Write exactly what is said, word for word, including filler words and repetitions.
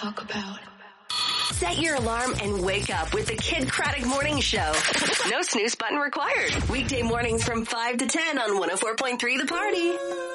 talk about. Set your alarm and wake up with the Kid Craddock Morning Show. No snooze button required. Weekday mornings from five to ten on one oh four point three The Party.